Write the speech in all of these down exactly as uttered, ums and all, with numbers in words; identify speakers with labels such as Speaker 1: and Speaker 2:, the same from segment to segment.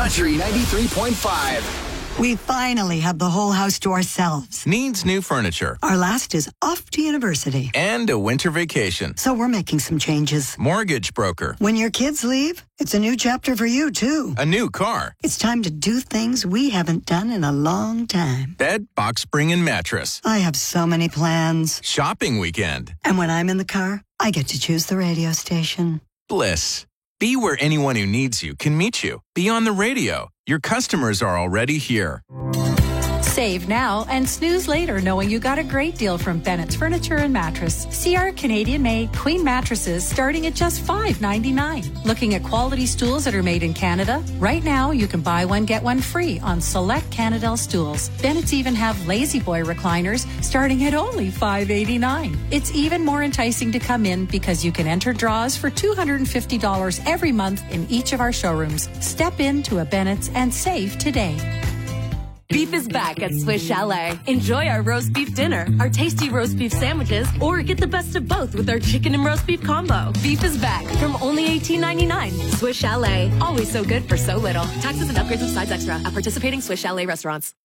Speaker 1: Country ninety-three point five.
Speaker 2: We finally have the whole house to ourselves.
Speaker 3: Needs new furniture.
Speaker 2: Our last is off to university.
Speaker 3: And a winter vacation.
Speaker 2: So we're making some changes.
Speaker 3: Mortgage broker.
Speaker 2: When your kids leave, it's a new chapter for you, too.
Speaker 3: A new car.
Speaker 2: It's time to do things we haven't done in a long time.
Speaker 3: Bed, box spring, and mattress.
Speaker 2: I have so many plans.
Speaker 3: Shopping weekend.
Speaker 2: And when I'm in the car, I get to choose the radio station.
Speaker 3: Bliss. Be where anyone who needs you can meet you. Be on the radio. Your customers are already here.
Speaker 4: Save now and snooze later knowing you got a great deal from Bennett's Furniture and Mattress. See our Canadian-made queen mattresses starting at just five ninety-nine. Looking at quality stools that are made in Canada? Right now, you can buy one, get one free on select Canadel stools. Bennett's even have Lazy Boy recliners starting at only five eighty-nine. It's even more enticing to come in because you can enter draws for two hundred fifty dollars every month in each of our showrooms. Step into a Bennett's and save today.
Speaker 5: Beef is back at Swiss Chalet. Enjoy our roast beef dinner, our tasty roast beef sandwiches, or get the best of both with our chicken and roast beef combo. Beef is back from only eighteen ninety-nine. Swiss Chalet, always so good for so little. Taxes and upgrades with sides extra at participating Swiss Chalet restaurants.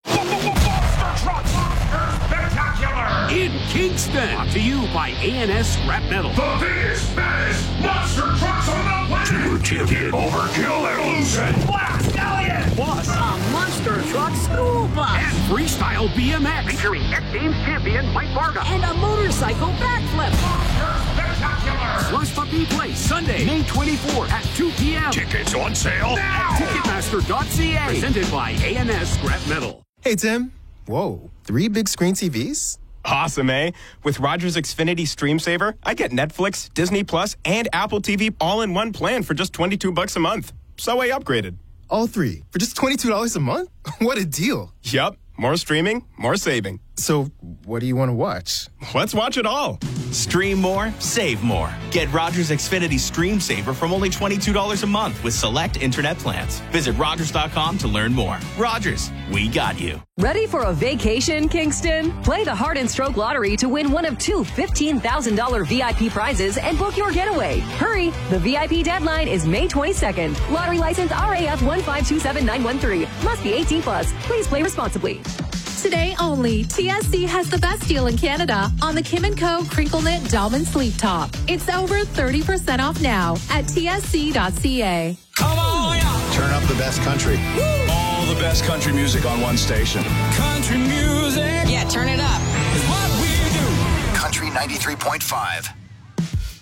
Speaker 6: Spectacular! In Kingston, brought to you by A N S Scrap Metal.
Speaker 7: The biggest, baddest monster trucks on the planet.
Speaker 6: Super Champion,
Speaker 7: Overkill Evolution, Black Stallion,
Speaker 6: plus
Speaker 7: a monster truck school bus,
Speaker 6: and Freestyle B M X, featuring X Games champion Mike Varga,
Speaker 7: and a motorcycle backflip. Monster Spectacular!
Speaker 6: Slush Puppy Play, Sunday, May twenty-fourth at two p.m.
Speaker 7: Tickets on sale now!
Speaker 6: At Ticketmaster dot c a. Presented by A N S Scrap Metal.
Speaker 8: Hey, Tim. Whoa, three big screen T Vs?
Speaker 9: Awesome, eh? With Rogers Xfinity Stream Saver, I get Netflix, Disney Plus, and Apple T V all in one plan for just twenty-two bucks a month. So I upgraded.
Speaker 8: All three for just twenty-two dollars a month? What a deal.
Speaker 9: Yup. More streaming, more saving.
Speaker 8: So, what do you want to watch?
Speaker 9: Let's watch it all.
Speaker 10: Stream more, save more. Get Rogers Xfinity Stream Saver from only twenty-two dollars a month with select internet plans. Visit Rogers dot com to learn more. Rogers, we got you.
Speaker 11: Ready for a vacation, Kingston? Play the Heart and Stroke Lottery to win one of two fifteen thousand dollars V I P prizes and book your getaway. Hurry! The V I P deadline is May twenty-second. Lottery license R A F one five two seven nine one three. Must be eighteen plus. Please play responsibly.
Speaker 12: Today only, T S C has the best deal in Canada on the Kim and Co. Crinkle Knit Dalman Sleep Top. It's over thirty percent off now at T S C dot C A.
Speaker 13: Come on, yeah.
Speaker 14: Turn up the best country.
Speaker 13: Woo.
Speaker 14: All the best country music on one station.
Speaker 13: Country music.
Speaker 15: Yeah, turn it up.
Speaker 13: Is what we do.
Speaker 1: Country ninety-three point five.